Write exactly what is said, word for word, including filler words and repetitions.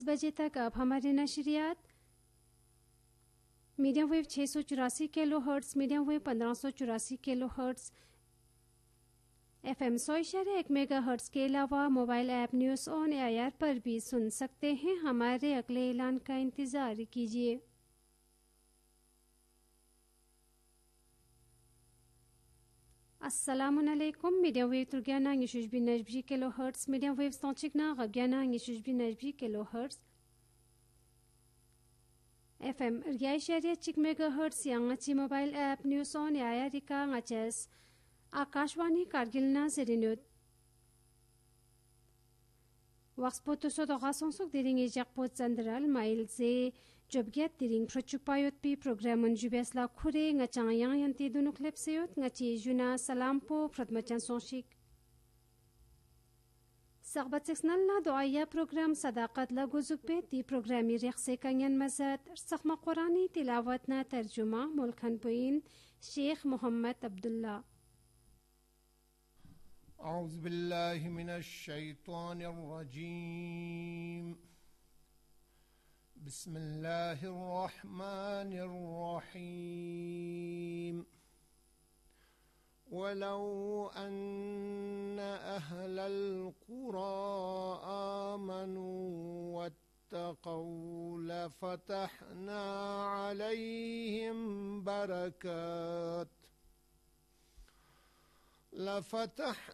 बजे तक अब हमारे नशरियात मीडियम वेव छः सौ चौरासी किलो हर्ट्स, मीडियम वेव पंद्रह सौ चौरासी किलो हर्ट्स, एफ एम सौ इशारे एक मेगा हर्ट्स के अलावा mobile app news on air पर भी सुन सकते हैं। हमारे अगले ऐलान का इंतज़ार कीजिए। अस्सलामुअलैकुम। मीडियम वेव तुर्गियाना यशुश बिन नजबी किलो हर्ट्स, मीडियम वेव स्टॉचिकना गब्याना यशुश बिन नजबी किलो हर्ट्स, एफ एम रियाई शहरिया चिक mega hertz यांगाची mobile app news on air Rica ngachas Akashvani कारगिलना ज़रिनुत वक्सपोतो सोतो गासोंसोक दिरिंग इजाकपोत चंद्रल mile से जबगियत दिरिंग फ्रचुपायोत P programme जुबेसला खुरे ngachang yang yanti dunuk lepseyot ngachi juna salampo फ्रतमचन सोशिक सगबत sectional दुआया programme सदाकत लगुजुक दी प्रोग्रामी रेख से कंयन मजद सखमा कुरानी तिलावतना तर्जुमा मुल्खन पुइन शेख मोहम्मद अब्दुल्ला। अऊज़ु बिल्लाहि मिनश शैतानिर रजीम। बिस्मिल्लाहिर रहमानिर रहीम। वलौ अन्न अहलल कुरा आमनू वत्तक़ौ लफ़तहना अलैहिम बरकात लफ़तह